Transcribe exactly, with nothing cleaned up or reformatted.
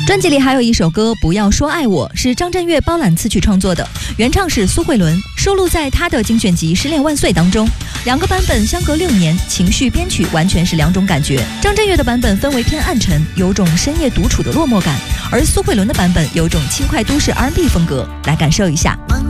专辑里还有一首歌《不要说爱我》，是张震岳包揽词曲创作的，原唱是苏慧伦，收录在他的精选集《失恋万岁》当中。两个版本相隔六年，情绪编曲完全是两种感觉。张震岳的版本氛围偏暗沉，有种深夜独处的落寞感，而苏慧伦的版本有种轻快都市 R and B 风格，来感受一下。